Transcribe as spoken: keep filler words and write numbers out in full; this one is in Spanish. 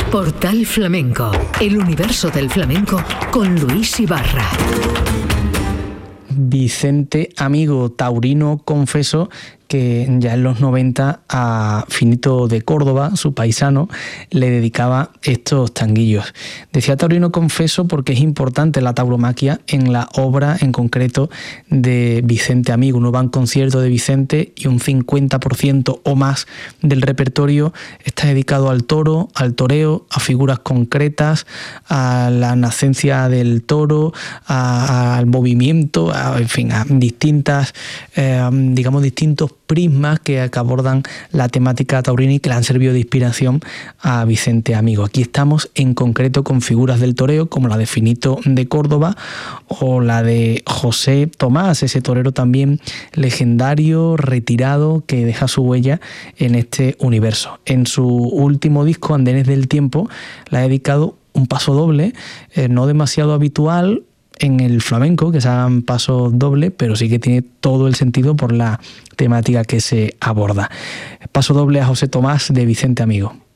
Portal Flamenco, el universo del flamenco con Luis Ibarra. Vicente Amigo, taurino confeso, que ya en los noventa a Finito de Córdoba, su paisano, le dedicaba estos tanguillos. Decía taurino confeso porque es importante la tauromaquia en la obra en concreto de Vicente Amigo. Uno va a un concierto de Vicente y un cincuenta por ciento o más del repertorio está dedicado al toro, al toreo, a figuras concretas, a la nacencia del toro, a, a, al movimiento, a, en fin, a distintas, eh, digamos, distintos prismas que, que abordan la temática taurina y que le han servido de inspiración a Vicente Amigo. Aquí estamos en concreto con figuras del toreo como la de Finito de Córdoba o la de José Tomás, ese torero también legendario, retirado, que deja su huella en este universo. En su último disco, Andenes del Tiempo, le ha dedicado un paso doble, eh, no demasiado habitual en el flamenco, que se hagan pasos dobles, pero sí que tiene todo el sentido por la temática que se aborda. Paso doble a José Tomás de Vicente Amigo.